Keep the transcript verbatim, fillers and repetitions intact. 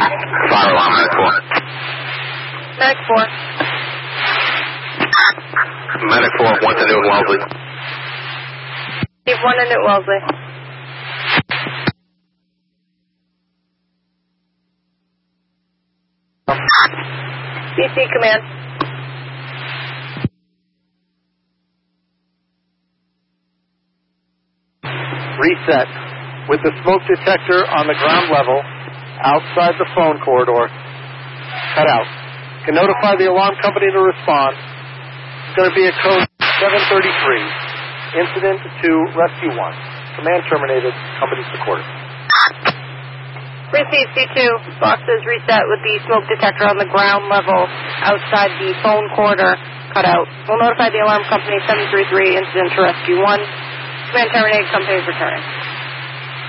Fire alarm, Medic four. Medic four. Medic four, one to Newton Wellesley. Steve one to Newton Wellesley. D C command. Reset. With the smoke detector on the ground level, outside the phone corridor, cut out. You can notify the alarm company to respond. It's going to be a code seven thirty-three. Incident to rescue one. Command terminated. Company supported. Receive C two. Boxes reset with the smoke detector on the ground level, outside the phone corridor, cut out. We'll notify the alarm company seven three three. Incident to rescue one. Command terminated. Company is returning.